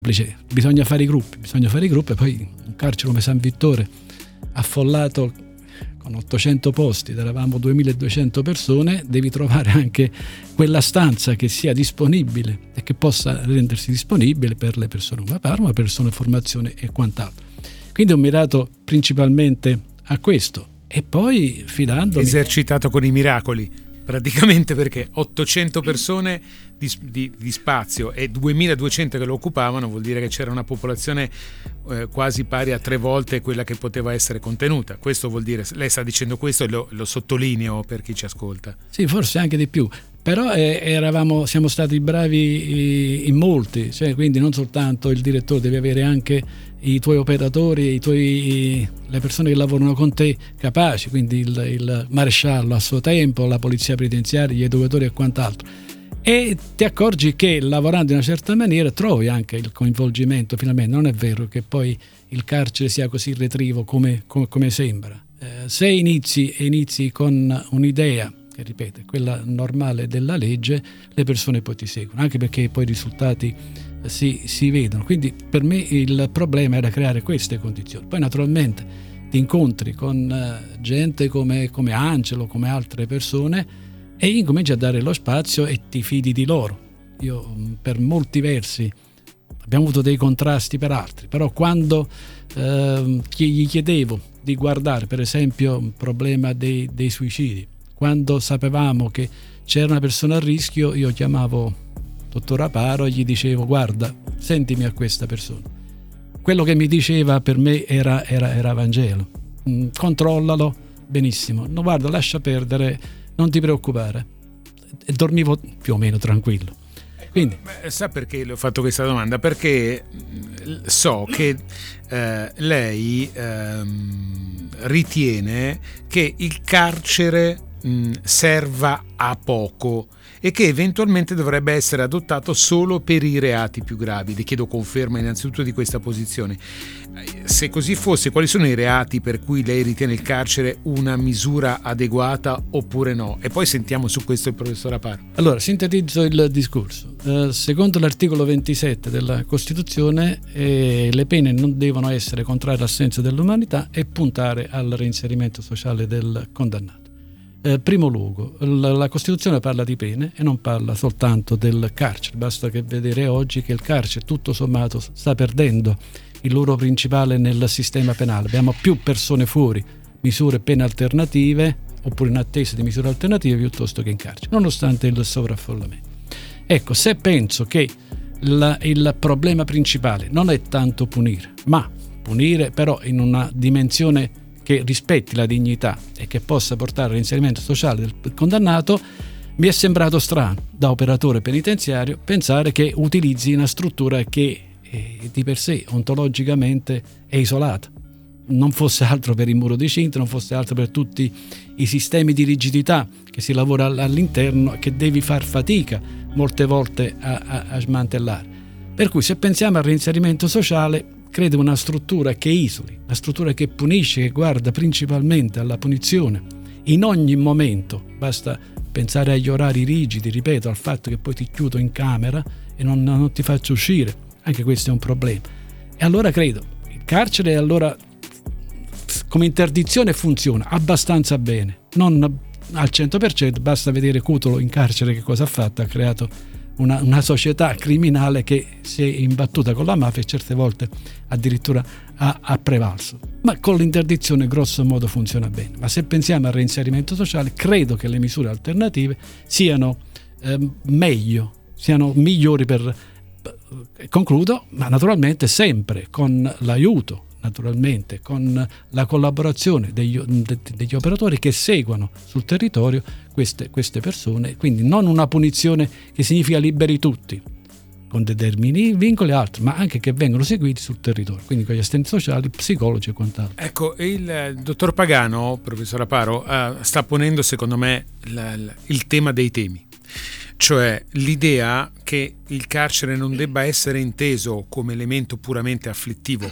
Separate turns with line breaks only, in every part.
bisogna fare i gruppi e poi un carcere come San Vittore affollato con 800 posti, eravamo 2200 persone, devi trovare anche quella stanza che sia disponibile e che possa rendersi disponibile per le persone come Parma, persone formazione e quant'altro. Quindi ho mirato principalmente a questo e poi fidandomi...
Esercitato con i miracoli praticamente, perché 800 persone di spazio e 2200 che lo occupavano vuol dire che c'era una popolazione quasi pari a 3 volte quella che poteva essere contenuta. Questo vuol dire, lei sta dicendo questo e lo sottolineo per chi ci ascolta.
Sì, forse anche di più, però siamo stati bravi in molti, cioè, quindi non soltanto il direttore, devi avere anche i tuoi operatori, le persone che lavorano con te capaci, quindi il maresciallo a suo tempo, la polizia penitenziaria, gli educatori e quant'altro. E ti accorgi che lavorando in una certa maniera trovi anche il coinvolgimento finalmente. Non è vero che poi il carcere sia così retrivo come sembra. Se inizi con un'idea che, ripeto, è quella normale della legge, le persone poi ti seguono, anche perché poi i risultati si vedono. Quindi per me il problema era creare queste condizioni. Poi naturalmente ti incontri con gente come Angelo, come altre persone, e incominci a dare lo spazio e ti fidi di loro. Io per molti versi abbiamo avuto dei contrasti per altri, però quando gli chiedevo di guardare per esempio il problema dei suicidi, quando sapevamo che c'era una persona a rischio, io chiamavo dottor Aparo e gli dicevo: guarda, sentimi a questa persona. Quello che mi diceva per me era Vangelo. Controllalo, benissimo, no, guarda, lascia perdere, non ti preoccupare, e dormivo più o meno tranquillo. Quindi
sa perché le ho fatto questa domanda? Perché so che lei ritiene che il carcere serva a poco e che eventualmente dovrebbe essere adottato solo per i reati più gravi. Le chiedo conferma innanzitutto di questa posizione. Se così fosse, quali sono i reati per cui lei ritiene il carcere una misura adeguata oppure no? E poi sentiamo su questo il professor Aparo.
Allora, sintetizzo il discorso. Secondo l'articolo 27 della Costituzione, le pene non devono essere contrarie al senso dell'umanità e puntare al reinserimento sociale del condannato. Primo luogo, la Costituzione parla di pene e non parla soltanto del carcere. Basta che vedere oggi che il carcere tutto sommato sta perdendo il loro principale nel sistema penale. Abbiamo più persone fuori, misure pene alternative oppure in attesa di misure alternative piuttosto che in carcere, nonostante il sovraffollamento. Ecco, se penso che il problema principale non è tanto punire, ma punire però in una dimensione che rispetti la dignità e che possa portare all'inserimento sociale del condannato, mi è sembrato strano da operatore penitenziario pensare che utilizzi una struttura che di per sé ontologicamente è isolata, non fosse altro per il muro di cinta, non fosse altro per tutti i sistemi di rigidità che si lavora all'interno, che devi far fatica molte volte a smantellare. Per cui se pensiamo al reinserimento sociale, credo una struttura che isoli, una struttura che punisce, che guarda principalmente alla punizione in ogni momento. Basta pensare agli orari rigidi, ripeto, al fatto che poi ti chiudo in camera e non ti faccio uscire. Anche questo è un problema. E allora credo, il carcere allora come interdizione funziona abbastanza bene, non al 100%, basta vedere Cutolo in carcere che cosa ha fatto, ha creato una società criminale che si è imbattuta con la mafia e certe volte addirittura ha prevalso. Ma con l'interdizione grosso modo funziona bene. Ma se pensiamo al reinserimento sociale, credo che le misure alternative siano meglio, siano migliori concludo, ma naturalmente sempre con l'aiuto, naturalmente con la collaborazione degli operatori che seguono sul territorio queste persone, quindi non una punizione che significa liberi tutti con determinati vincoli e altri, ma anche che vengono seguiti sul territorio, quindi con gli assistenti sociali, psicologi e quant'altro.
Ecco, il dottor Pagano, professor Aparo, sta ponendo secondo me il tema dei temi, cioè l'idea che il carcere non debba essere inteso come elemento puramente afflittivo,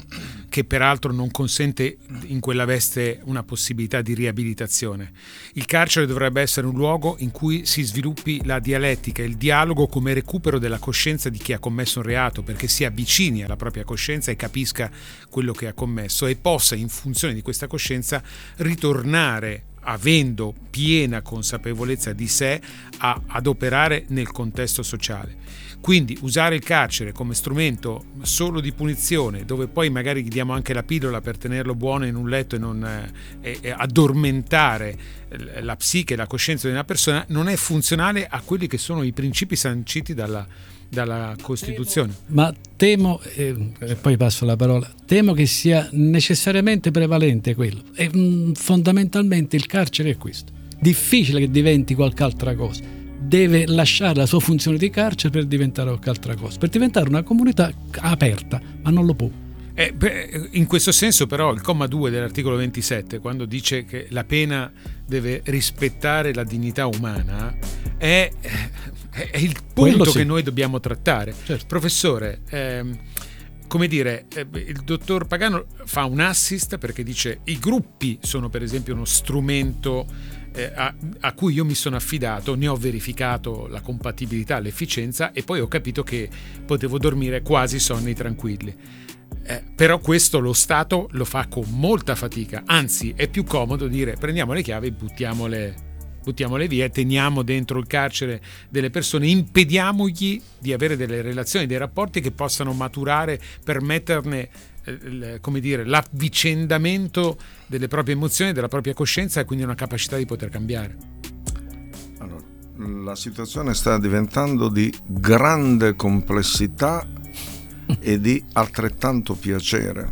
che peraltro non consente in quella veste una possibilità di riabilitazione. Il carcere dovrebbe essere un luogo in cui si sviluppi la dialettica, il dialogo come recupero della coscienza di chi ha commesso un reato, perché si avvicini alla propria coscienza e capisca quello che ha commesso e possa, in funzione di questa coscienza, ritornare, avendo piena consapevolezza di sé, ad operare nel contesto sociale. Quindi usare il carcere come strumento solo di punizione, dove poi magari gli diamo anche la pillola per tenerlo buono in un letto e non addormentare la psiche e la coscienza di una persona, non è funzionale a quelli che sono i principi sanciti dalla Costituzione.
Ma temo, e poi passo la parola, temo che sia necessariamente prevalente quello. E fondamentalmente il carcere è questo. Difficile che diventi qualche altra cosa. Deve lasciare la sua funzione di carcere per diventare qualche altra cosa, per diventare una comunità aperta, ma non lo può.
In questo senso però il comma 2 dell'articolo 27, quando dice che la pena deve rispettare la dignità umana, è il punto che noi dobbiamo trattare. Certo. Professore, come dire, il dottor Pagano fa un assist perché dice i gruppi sono per esempio uno strumento a cui io mi sono affidato, ne ho verificato la compatibilità, l'efficienza e poi ho capito che potevo dormire quasi sonni tranquilli. Però questo lo Stato lo fa con molta fatica, anzi è più comodo dire prendiamo le chiavi, buttiamole via, teniamo dentro il carcere delle persone, impediamogli di avere delle relazioni, dei rapporti che possano maturare, permetterne come dire, l'avvicendamento delle proprie emozioni, della propria coscienza e quindi una capacità di poter cambiare.
Allora, la situazione sta diventando di grande complessità e di altrettanto piacere.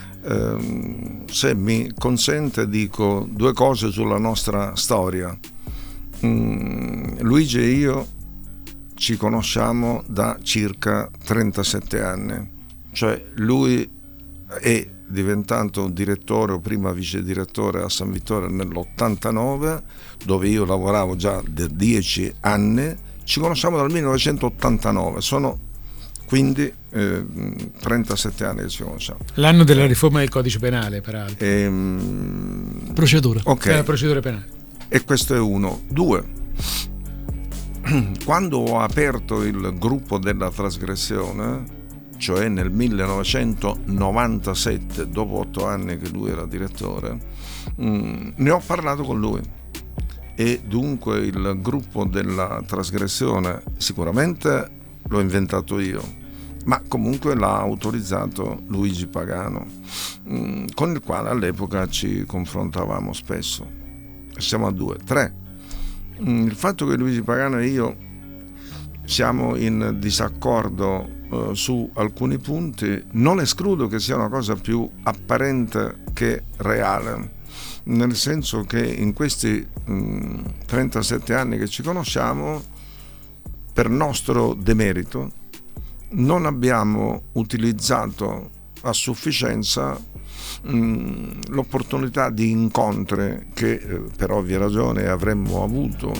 Se mi consente dico due cose sulla nostra storia. Luigi e io ci conosciamo da circa 37 anni, cioè lui è diventato direttore o prima vice direttore a San Vittore nell'89, dove io lavoravo già da 10 anni. Ci conosciamo dal 1989, sono quindi 37 anni che ci conosciamo.
L'anno della riforma del codice penale, peraltro.
Procedura.
Okay.
La procedura penale.
E questo è uno. Due, quando ho aperto il gruppo della trasgressione, cioè nel 1997, dopo 8 anni che lui era direttore, ne ho parlato con lui. E dunque il gruppo della trasgressione sicuramente l'ho inventato io, ma comunque l'ha autorizzato Luigi Pagano, con il quale all'epoca ci confrontavamo spesso. Siamo a 2. 3. Il fatto che Luigi Pagano e io siamo in disaccordo su alcuni punti non escludo che sia una cosa più apparente che reale, nel senso che in questi 37 anni che ci conosciamo, per nostro demerito, non abbiamo utilizzato a sufficienza l'opportunità di incontri che per ovvie ragioni avremmo avuto,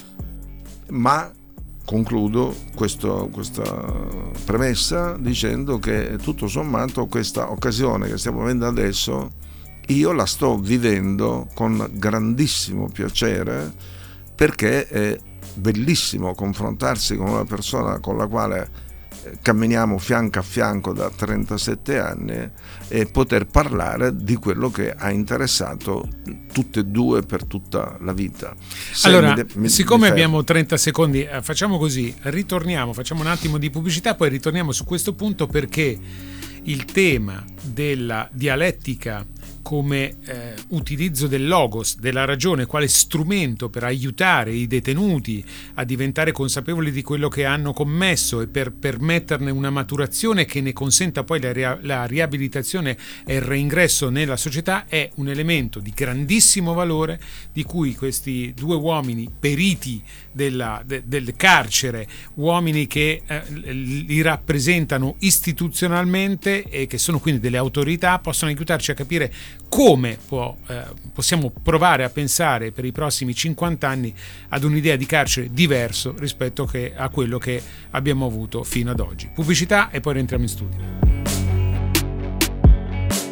ma concludo questa premessa dicendo che tutto sommato questa occasione che stiamo avendo adesso io la sto vivendo con grandissimo piacere, perché è bellissimo confrontarsi con una persona con la quale camminiamo fianco a fianco da 37 anni e poter parlare di quello che ha interessato tutte e due per tutta la vita.
Allora, siccome abbiamo 30 secondi, facciamo così, ritorniamo, facciamo un attimo di pubblicità, poi ritorniamo su questo punto, perché il tema della dialettica come utilizzo del logos, della ragione, quale strumento per aiutare i detenuti a diventare consapevoli di quello che hanno commesso e per permetterne una maturazione che ne consenta poi la riabilitazione e il reingresso nella società, è un elemento di grandissimo valore di cui questi due uomini periti del carcere, uomini che li rappresentano istituzionalmente e che sono quindi delle autorità, possono aiutarci a capire come possiamo provare a pensare per i prossimi 50 anni ad un'idea di carcere diverso rispetto a quello che abbiamo avuto fino ad oggi. Pubblicità e poi rientriamo in studio.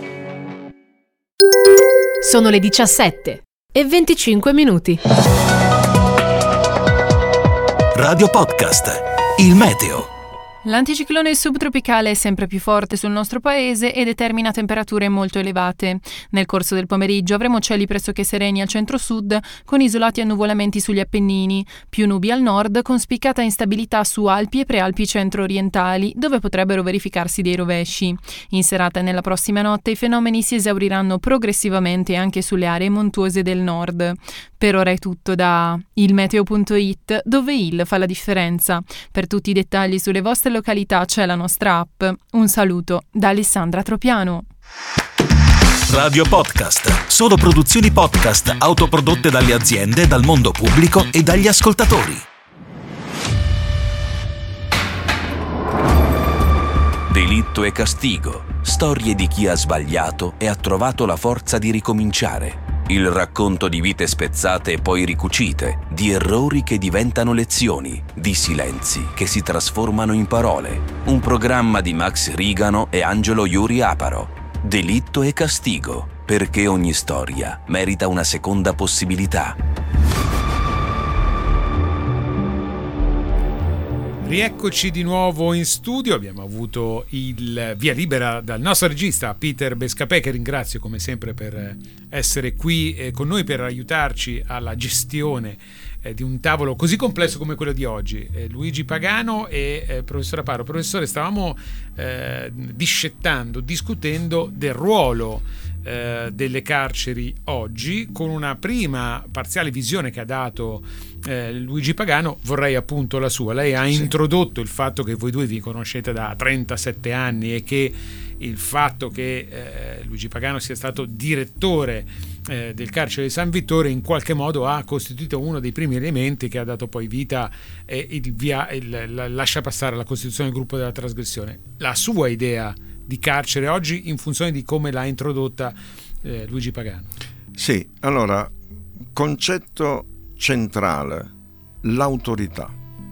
Sono le 17:25.
Radio Podcast, il meteo.
L'anticiclone subtropicale è sempre più forte sul nostro paese e determina temperature molto elevate. Nel corso del pomeriggio avremo cieli pressoché sereni al centro-sud, con isolati annuvolamenti sugli Appennini, più nubi al nord, con spiccata instabilità su Alpi e prealpi centro-orientali, dove potrebbero verificarsi dei rovesci. In serata e nella prossima notte i fenomeni si esauriranno progressivamente anche sulle aree montuose del nord. Per ora è tutto da ilmeteo.it, dove il fa la differenza. Per tutti i dettagli sulle vostre località c'è la nostra app. Un saluto da Alessandra Tropiano.
Radio Podcast, solo produzioni podcast autoprodotte dalle aziende, dal mondo pubblico e dagli ascoltatori. Delitto e castigo, storie di chi ha sbagliato e ha trovato la forza di ricominciare. Il racconto di vite spezzate e poi ricucite, di errori che diventano lezioni, di silenzi che si trasformano in parole. Un programma di Max Rigano e Angelo Iuri Aparo. Delitto e castigo, perché ogni storia merita una seconda possibilità.
Rieccoci di nuovo in studio, abbiamo avuto il via libera dal nostro regista Peter Bescapè, che ringrazio come sempre per essere qui con noi per aiutarci alla gestione di un tavolo così complesso come quello di oggi. Luigi Pagano e professor Aparo. Professore, stavamo discutendo del ruolo delle carceri oggi, con una prima parziale visione che ha dato Luigi Pagano. Vorrei appunto la sua. Lei ha introdotto il fatto che voi due vi conoscete da 37 anni e che il fatto che Luigi Pagano sia stato direttore del carcere di San Vittore in qualche modo ha costituito uno dei primi elementi che ha dato poi vita e lascia passare la costituzione del gruppo della trasgressione. La sua idea di carcere oggi in funzione di come l'ha introdotta Luigi Pagano. Sì, allora, concetto centrale, l'autorità.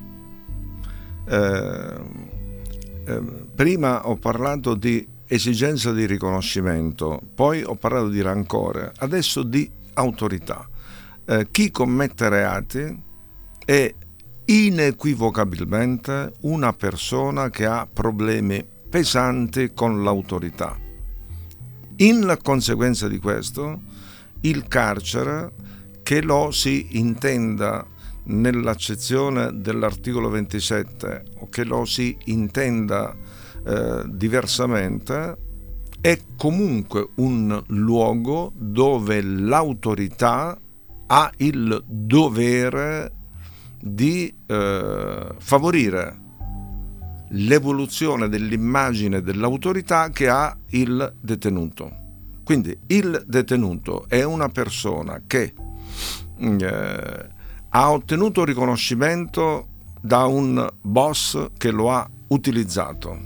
Prima ho parlato di esigenza di riconoscimento, poi ho parlato di rancore, adesso di autorità. Chi commette reati è inequivocabilmente una persona che ha problemi pesanti con l'autorità. In conseguenza di questo, il carcere, che lo si intenda nell'accezione dell'articolo 27 o che lo si intenda diversamente, è comunque un luogo dove l'autorità ha il dovere di favorire l'evoluzione dell'immagine dell'autorità che ha il detenuto. Quindi il detenuto è una persona che ha ottenuto riconoscimento da un boss che lo ha utilizzato,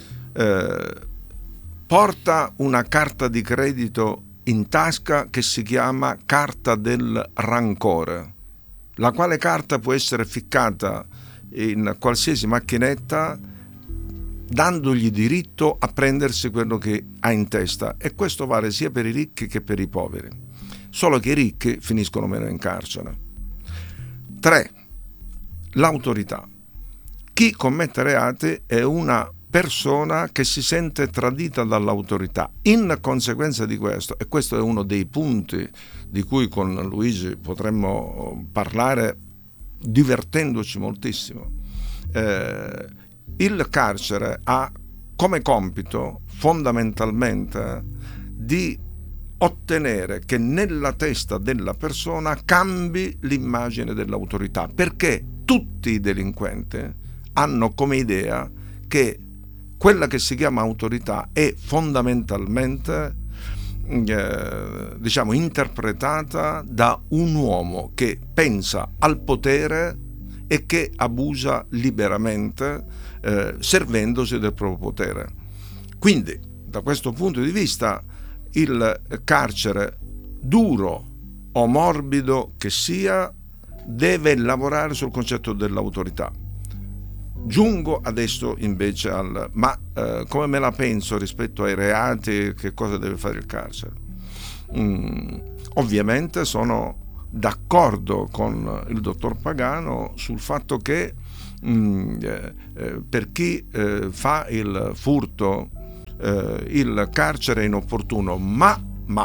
porta una carta di credito in tasca che si chiama carta del rancore, la quale carta può essere ficcata in qualsiasi macchinetta, dandogli diritto a prendersi quello che ha in testa, e questo vale sia per i ricchi che per i poveri, solo che i ricchi finiscono meno in carcere. 3. L'autorità. Chi commette reati è una persona che si sente tradita dall'autorità. In conseguenza di questo, e questo è uno dei punti di cui con Luigi potremmo parlare divertendoci moltissimo, il carcere ha come compito fondamentalmente di ottenere che nella testa della persona cambi l'immagine dell'autorità, perché tutti i delinquenti hanno come idea che quella che si chiama autorità è fondamentalmente interpretata da un uomo che pensa al potere e che abusa liberamente servendosi del proprio potere. Quindi, da questo punto di vista, il carcere, duro o morbido che sia, deve lavorare sul concetto dell'autorità. Giungo adesso invece come me la penso rispetto ai reati, che cosa deve fare il carcere.
Ovviamente sono d'accordo con il dottor Pagano sul fatto che per chi fa il furto il carcere è inopportuno, ma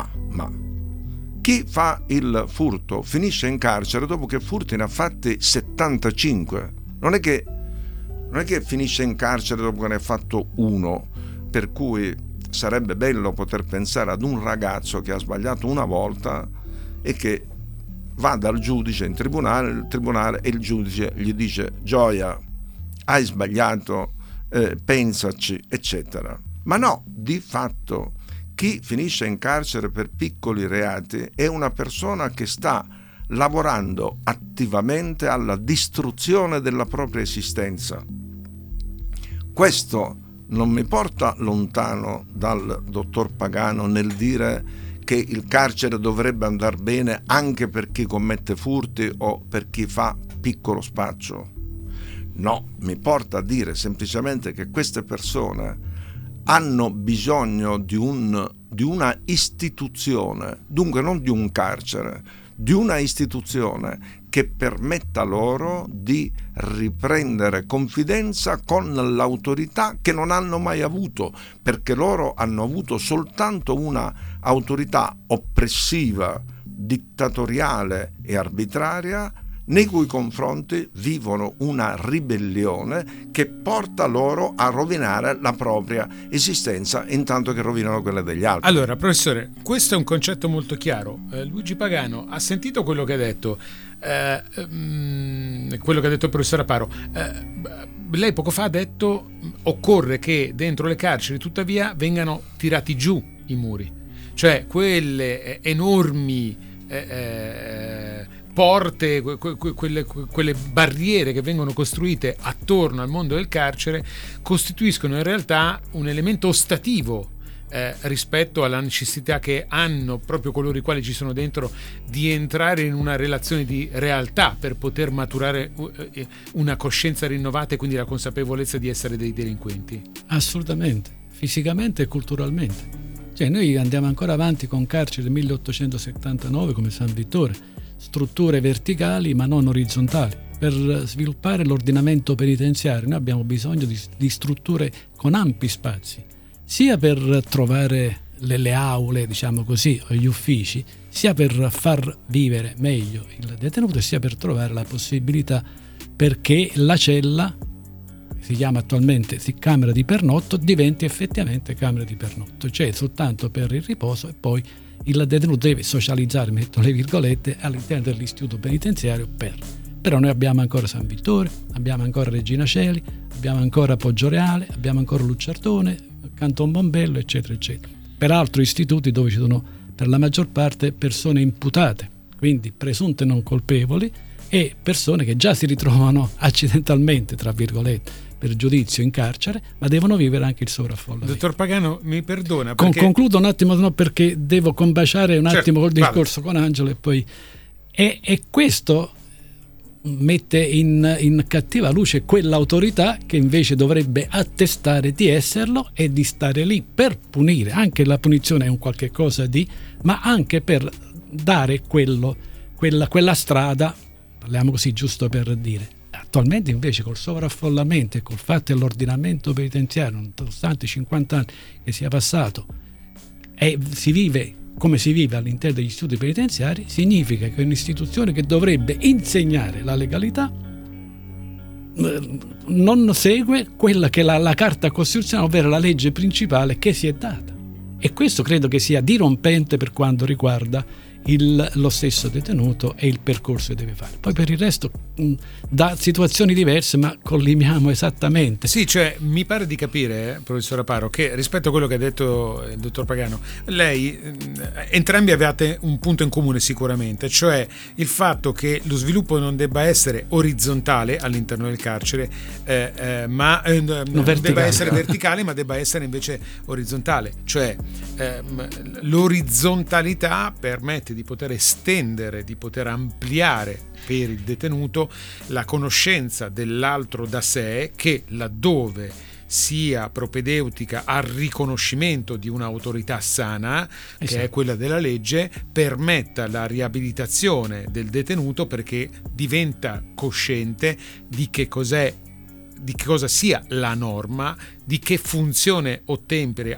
chi fa il furto finisce in carcere dopo che furti ne ha fatti 75. Non è che finisce in carcere dopo che ne ha fatto uno, per cui sarebbe bello poter pensare ad un ragazzo che ha sbagliato una volta e che va dal giudice in tribunale, il tribunale, e il giudice gli dice: Gioia, hai sbagliato, pensaci, eccetera. Ma no, di fatto chi finisce in carcere per piccoli reati è una persona che sta lavorando attivamente alla distruzione della propria esistenza. Questo non mi porta lontano dal dottor Pagano nel dire che il carcere dovrebbe andar bene anche per chi commette furti o per chi fa piccolo spaccio. No, mi porta a dire semplicemente che queste persone hanno bisogno di una istituzione, dunque non di un carcere, di una istituzione che permetta loro di riprendere confidenza con l'autorità che non hanno mai avuto, perché loro hanno avuto soltanto una autorità oppressiva, dittatoriale e arbitraria, nei cui confronti vivono una ribellione che porta loro a rovinare la propria esistenza intanto che rovinano quella degli altri.
Allora, professore, questo è un concetto molto chiaro. Luigi Pagano ha sentito quello che ha detto, quello che ha detto il professor Aparo. Lei poco fa ha detto: occorre che dentro le carceri tuttavia vengano tirati giù i muri, cioè quelle enormi porte, quelle barriere che vengono costruite attorno al mondo del carcere costituiscono in realtà un elemento ostativo rispetto alla necessità che hanno proprio coloro i quali ci sono dentro di entrare in una relazione di realtà per poter maturare una coscienza rinnovata e quindi la consapevolezza di essere dei delinquenti.
Assolutamente, fisicamente e culturalmente. Cioè, noi andiamo ancora avanti con carceri del 1879 come San Vittore, strutture verticali ma non orizzontali. Per sviluppare l'ordinamento penitenziario noi abbiamo bisogno di strutture con ampi spazi, sia per trovare le aule, diciamo così, o gli uffici, sia per far vivere meglio il detenuto, sia per trovare la possibilità perché la cella, si chiama attualmente camera di pernotto, diventi effettivamente camera di pernotto, cioè soltanto per il riposo, e poi il detenuto deve socializzare, metto le virgolette, all'interno dell'istituto penitenziario però noi abbiamo ancora San Vittore, abbiamo ancora Regina Coeli, abbiamo ancora Poggioreale, abbiamo ancora Lucciardone, Canton Mombello, eccetera eccetera. Peraltro istituti dove ci sono per la maggior parte persone imputate, quindi presunte non colpevoli, e persone che già si ritrovano accidentalmente, tra virgolette, per giudizio in carcere, ma devono vivere anche il sovraffollamento.
Dottor Pagano, mi perdona perché...
Concludo un attimo, no, perché devo combaciare un attimo col discorso con Angelo e poi... E questo mette in cattiva luce quell'autorità che invece dovrebbe attestare di esserlo e di stare lì per punire. Anche la punizione è un qualche cosa di... ma anche per dare quella strada, parliamo così giusto per dire. Attualmente invece col sovraffollamento e col fatto che l'ordinamento penitenziario, nonostante 50 anni che sia passato, e si vive come si vive all'interno degli istituti penitenziari, significa che un'istituzione che dovrebbe insegnare la legalità non segue quella che è la Carta Costituzionale, ovvero la legge principale che si è data. E questo credo che sia dirompente per quanto riguarda lo stesso detenuto e il percorso che deve fare. Poi per il resto da situazioni diverse, ma collimiamo esattamente.
Sì, cioè mi pare di capire, professor Aparo, che rispetto a quello che ha detto il dottor Pagano, lei entrambi avete un punto in comune sicuramente, cioè il fatto che lo sviluppo non debba essere orizzontale all'interno del carcere, ma debba essere verticale, ma debba essere invece orizzontale, cioè l'orizzontalità permette di poter estendere, di poter ampliare per il detenuto la conoscenza dell'altro da sé, che laddove sia propedeutica al riconoscimento di un'autorità sana, che è quella della legge, permetta la riabilitazione del detenuto perché diventa cosciente di che cosa sia la norma, di che funzione ottemperi